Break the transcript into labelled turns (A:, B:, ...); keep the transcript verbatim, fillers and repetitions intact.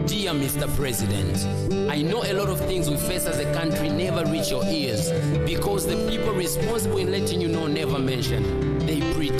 A: Dear Mister President, I know a lot of things we face as a country never reach your ears because the people responsible in letting you know never mention. They pretend.